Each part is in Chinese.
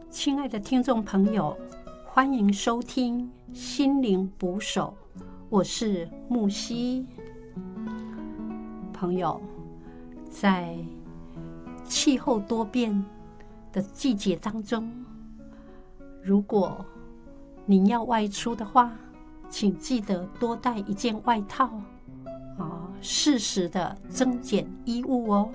亲爱的听众朋友，欢迎收听心灵捕手，我是木西。朋友，在气候多变的季节当中，如果您要外出的话，请记得多带一件外套，适时的增减衣物哦。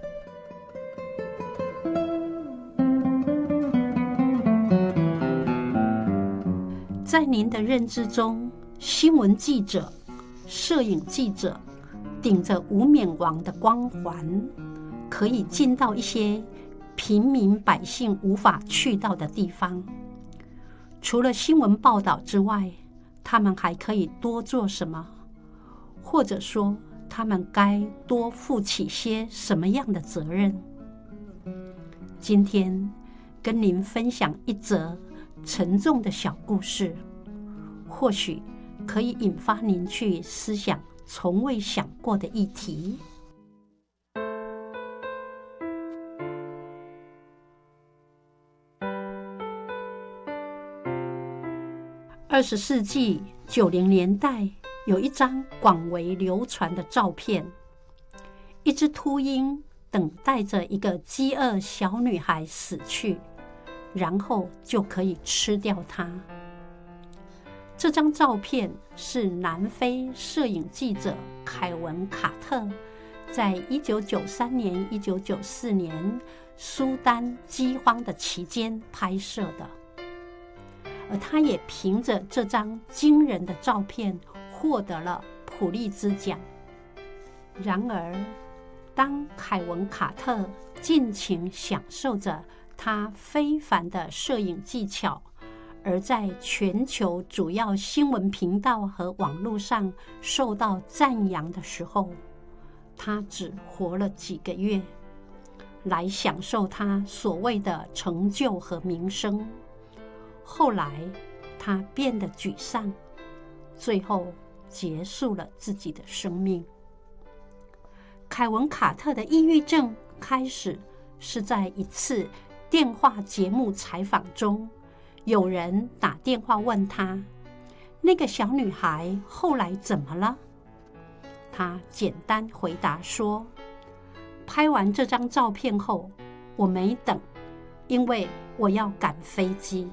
在您的认知中，新闻记者、摄影记者顶着无冕王的光环，可以进到一些平民百姓无法去到的地方。除了新闻报道之外，他们还可以多做什么？或者说，他们该多负起些什么样的责任？今天跟您分享一则沉重的小故事，或许可以引发您去思想从未想过的议题。20世纪90年代，有一张广为流传的照片，一只秃鹰等待着一个饥饿小女孩死去，然后就可以吃掉它。这张照片是南非摄影记者凯文·卡特在1993年、1994年苏丹饥荒的期间拍摄的，而他也凭着这张惊人的照片获得了普利兹奖。然而，当凯文·卡特尽情享受着他非凡的摄影技巧，而在全球主要新闻频道和网络上受到赞扬的时候，他只活了几个月，来享受他所谓的成就和名声。后来，他变得沮丧，最后结束了自己的生命。凯文·卡特的抑郁症开始是在一次电话节目采访中，有人打电话问他，那个小女孩后来怎么了？他简单回答说，拍完这张照片后，我没等，因为我要赶飞机。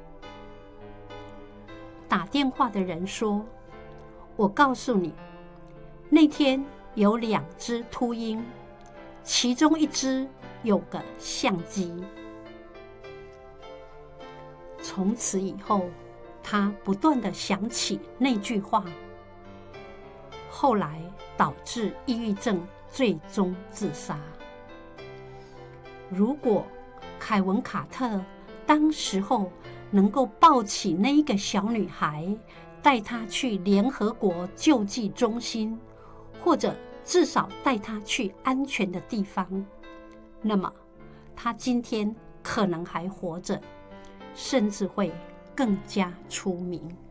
打电话的人说，我告诉你，那天有2只秃鹰，其中一只有个相机。从此以后，他不断地想起那句话，后来导致抑郁症，最终自杀。如果凯文·卡特当时候能够抱起那一个小女孩，带她去联合国救济中心，或者至少带她去安全的地方，那么她今天可能还活着，甚至会更加出名。